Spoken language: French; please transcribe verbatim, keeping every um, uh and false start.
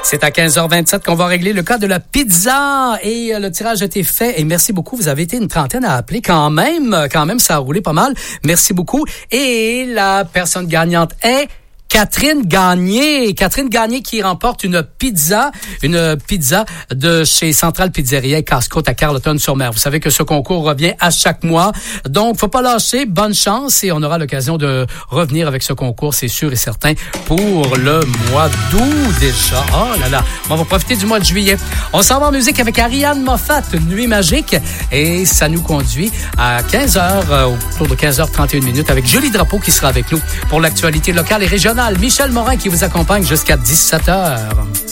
C'est à quinze heures vingt-sept qu'on va régler le cas de la pizza et euh, le tirage a été fait et merci beaucoup. Vous avez été une trentaine à appeler quand même. Quand même, ça a roulé pas mal. Merci beaucoup. Et la personne gagnante est Catherine Gagné. Catherine Gagné qui remporte une pizza, une pizza de chez Centrale Pizzeria Casse-Côte à Carleton-sur-Mer. Vous savez que ce concours revient à chaque mois. Donc, faut pas lâcher. Bonne chance et on aura l'occasion de revenir avec ce concours, c'est sûr et certain, pour le mois d'août déjà. Oh là là. On va profiter du mois de juillet. On s'en va en musique avec Ariane Moffat, Nuit magique. Et ça nous conduit à quinze heures, euh, autour de quinze heures trente et une minutes avec Julie Drapeau qui sera avec nous pour l'actualité locale et régionale. Michel Morin qui vous accompagne jusqu'à dix-sept heures.